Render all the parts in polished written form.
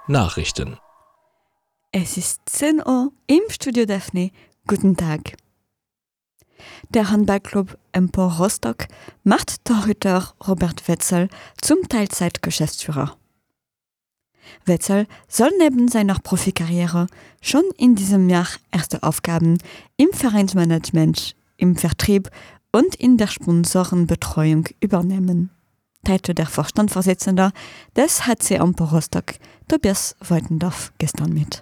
Nachrichten. Es ist 10 Uhr im Studio Daphne. Guten Tag. Der Handballclub Empor Rostock macht Torhüter Robert Wetzel zum Teilzeitgeschäftsführer. Wetzel soll neben seiner Profikarriere schon in diesem Jahr erste Aufgaben im Vereinsmanagement, im Vertrieb und in der Sponsorenbetreuung übernehmen, teilte der Vorstandsvorsitzende des HC Empor Rostock, Tobias Weutendorf, gestern mit.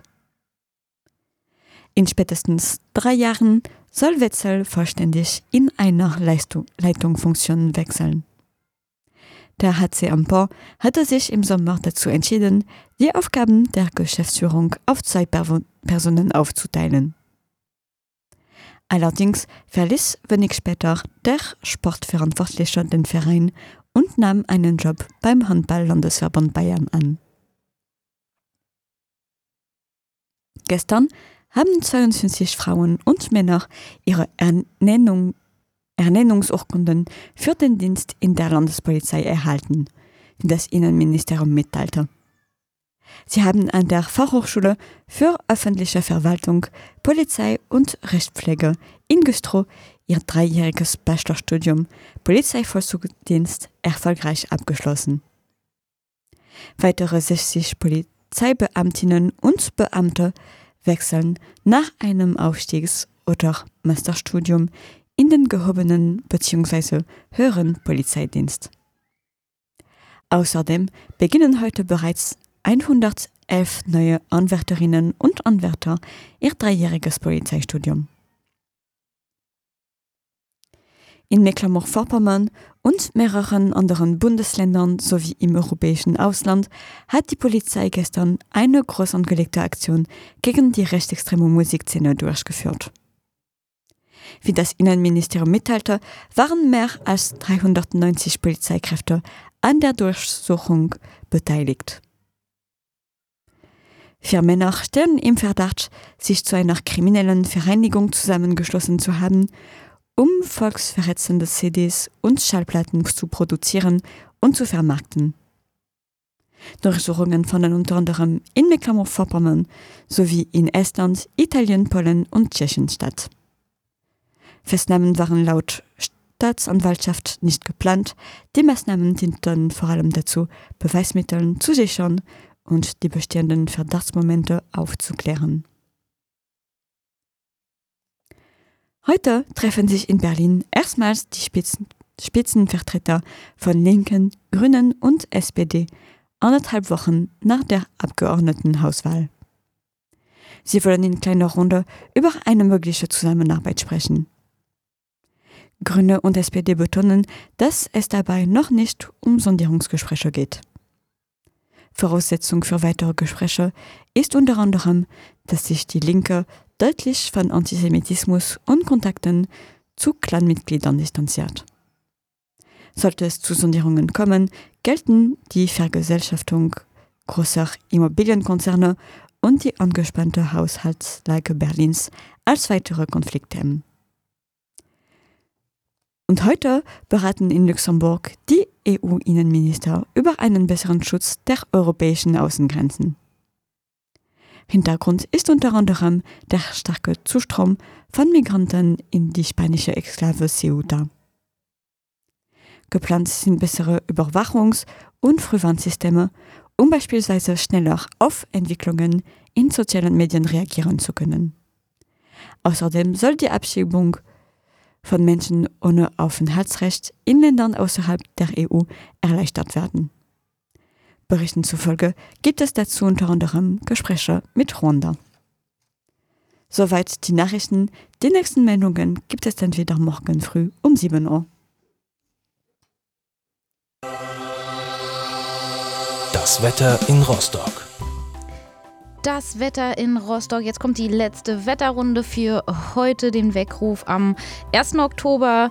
In spätestens 3 Jahren soll Wetzel vollständig in einer Leitungsfunktion wechseln. Der HC Empor hatte sich im Sommer dazu entschieden, die Aufgaben der Geschäftsführung auf 2 Personen aufzuteilen. Allerdings verließ wenig später der Sportverantwortliche den Verein und nahm einen Job beim Handball-Landesverband Bayern an. Gestern haben 22 Frauen und Männer ihre Ernennungsurkunden für den Dienst in der Landespolizei erhalten, wie das Innenministerium mitteilte. Sie haben an der Fachhochschule für öffentliche Verwaltung, Polizei und Rechtspflege in Güstrow ihr 3-jähriges Bachelorstudium Polizeivollzugsdienst erfolgreich abgeschlossen. Weitere 60 Polizeibeamtinnen und Beamte wechseln nach einem Aufstiegs- oder Masterstudium in den gehobenen bzw. höheren Polizeidienst. Außerdem beginnen heute bereits 111 neue Anwärterinnen und Anwärter ihr 3-jähriges Polizeistudium. In Mecklenburg-Vorpommern und mehreren anderen Bundesländern sowie im europäischen Ausland hat die Polizei gestern eine groß angelegte Aktion gegen die rechtsextreme Musikszene durchgeführt. Wie das Innenministerium mitteilte, waren mehr als 390 Polizeikräfte an der Durchsuchung beteiligt. 4 Männer stehen im Verdacht, sich zu einer kriminellen Vereinigung zusammengeschlossen zu haben, um volksverhetzende CDs und Schallplatten zu produzieren und zu vermarkten. Durchsuchungen fanden unter anderem in Mecklenburg-Vorpommern sowie in Estland, Italien, Polen und Tschechien statt. Festnahmen waren laut Staatsanwaltschaft nicht geplant. Die Maßnahmen dienten vor allem dazu, Beweismittel zu sichern und die bestehenden Verdachtsmomente aufzuklären. Heute treffen sich in Berlin erstmals die Spitzenvertreter von Linken, Grünen und SPD 1,5 Wochen nach der Abgeordnetenhauswahl. Sie wollen in kleiner Runde über eine mögliche Zusammenarbeit sprechen. Grüne und SPD betonen, dass es dabei noch nicht um Sondierungsgespräche geht. Voraussetzung für weitere Gespräche ist unter anderem, dass sich die Linke deutlich von Antisemitismus und Kontakten zu Clanmitgliedern distanziert. Sollte es zu Sondierungen kommen, gelten die Vergesellschaftung großer Immobilienkonzerne und die angespannte Haushaltslage Berlins als weitere Konfliktthemen. Und heute beraten in Luxemburg die EU-Innenminister über einen besseren Schutz der europäischen Außengrenzen. Hintergrund ist unter anderem der starke Zustrom von Migranten in die spanische Exklave Ceuta. Geplant sind bessere Überwachungs- und Frühwarnsysteme, um beispielsweise schneller auf Entwicklungen in sozialen Medien reagieren zu können. Außerdem soll die Abschiebung von Menschen ohne Aufenthaltsrecht in Ländern außerhalb der EU erleichtert werden. Berichten zufolge gibt es dazu unter anderem Gespräche mit Ruanda. Soweit die Nachrichten. Die nächsten Meldungen gibt es dann wieder morgen früh um 7 Uhr. Das Wetter in Rostock. Das Wetter in Rostock. Jetzt kommt die letzte Wetterrunde für heute, den Weckruf am 1. Oktober.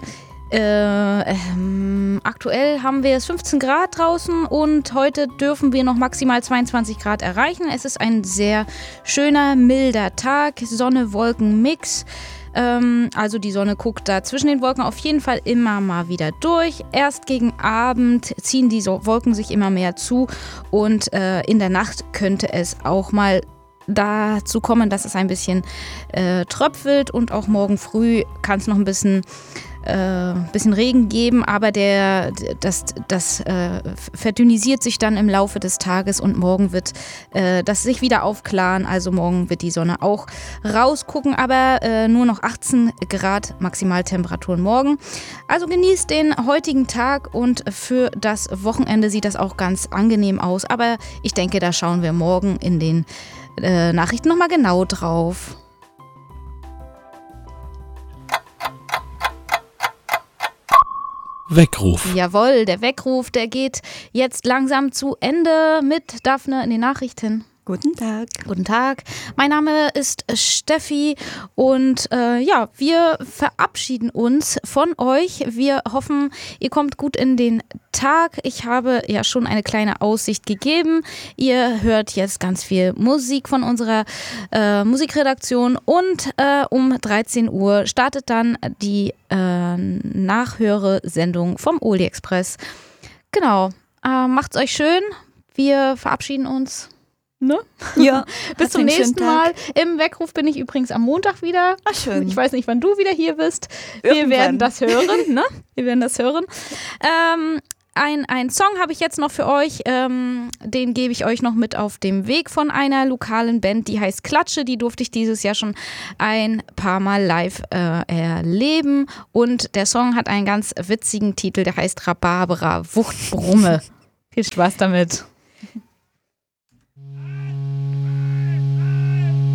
Aktuell haben wir es 15 Grad draußen und heute dürfen wir noch maximal 22 Grad erreichen. Es ist ein sehr schöner, milder Tag, Sonne-Wolken-Mix. Also die Sonne guckt da zwischen den Wolken auf jeden Fall immer mal wieder durch. Erst gegen Abend ziehen die Wolken sich immer mehr zu und in der Nacht könnte es auch mal dazu kommen, dass es ein bisschen tröpfelt und auch morgen früh kann es noch ein bisschen Regen geben, aber das verdünnisiert sich dann im Laufe des Tages und morgen wird das sich wieder aufklaren, also morgen wird die Sonne auch rausgucken, aber nur noch 18 Grad Maximaltemperaturen morgen. Also genießt den heutigen Tag und für das Wochenende sieht das auch ganz angenehm aus, aber ich denke, da schauen wir morgen in den Nachrichten nochmal genau drauf. Weckruf. Jawohl, der Weckruf, der geht jetzt langsam zu Ende mit Daphne in den Nachrichten. Guten Tag. Guten Tag, mein Name ist Steffi und wir verabschieden uns von euch. Wir hoffen, ihr kommt gut in den Tag. Ich habe ja schon eine kleine Aussicht gegeben. Ihr hört jetzt ganz viel Musik von unserer Musikredaktion und um 13 Uhr startet dann die Nachhöresendung vom Oli Express. Genau, macht's euch schön. Wir verabschieden uns. Ne? Ja. Bis zum nächsten Mal. Im Weckruf bin ich übrigens am Montag wieder. Ach, schön. Ich weiß nicht, wann du wieder hier bist. Irgendwann. Wir werden das hören. Ne? Wir werden das hören. Ein Song habe ich jetzt noch für euch. Den gebe ich euch noch mit auf dem Weg von einer lokalen Band, die heißt Klatsche. Die durfte ich dieses Jahr schon ein paar Mal live erleben. Und der Song hat einen ganz witzigen Titel, der heißt Rhabarbera, Wuchtbrumme. Viel Spaß damit.